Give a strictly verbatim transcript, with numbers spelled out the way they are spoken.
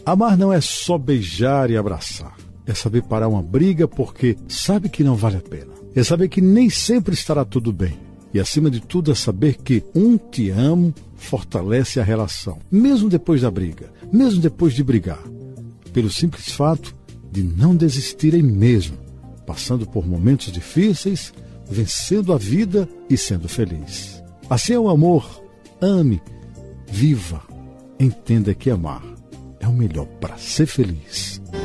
Amar não é só beijar e abraçar. É saber parar uma briga porque sabe que não vale a pena. É saber que nem sempre estará tudo bem. E, acima de tudo, é saber que um te amo fortalece a relação, mesmo depois da briga, mesmo depois de brigar, pelo simples fato de não desistirem mesmo, passando por momentos difíceis, vencendo a vida e sendo feliz. Assim é o amor. Ame, viva, entenda que amar é o melhor para ser feliz.